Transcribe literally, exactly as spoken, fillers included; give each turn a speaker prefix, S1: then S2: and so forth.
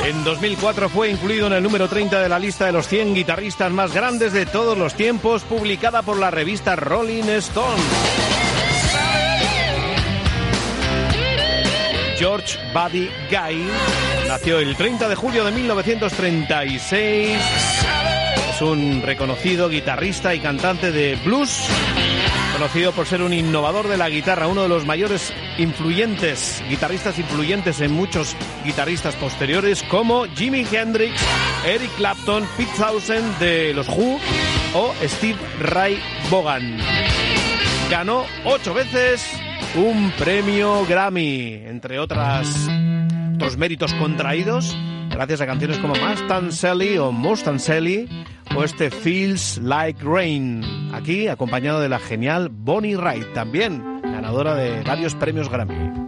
S1: En dos mil cuatro fue incluido en el número treinta de la lista de los cien guitarristas más grandes de todos los tiempos, publicada por la revista Rolling Stone. George Buddy Guy nació el treinta de julio de mil novecientos treinta y seis. Es un reconocido guitarrista y cantante de blues, conocido por ser un innovador de la guitarra, uno de los mayores influyentes, guitarristas influyentes en muchos guitarristas posteriores como Jimi Hendrix, Eric Clapton, Pete Townshend de los Who o Steve Ray Vaughan. Ganó ocho veces un premio Grammy, entre otras, otros méritos contraídos, gracias a canciones como Mustang Sally o Mustang Sally o este Feels Like Rain, aquí acompañado de la genial Bonnie Raitt, también ganadora de varios premios Grammy.